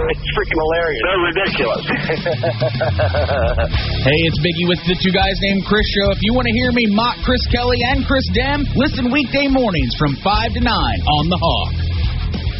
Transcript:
It's freaking hilarious. So ridiculous. Hey, it's Biggie with the Two Guys Named Chris show. If you want to hear me mock Chris Kelly and Chris Dem, listen weekday mornings from 5 to 9 on The Hog.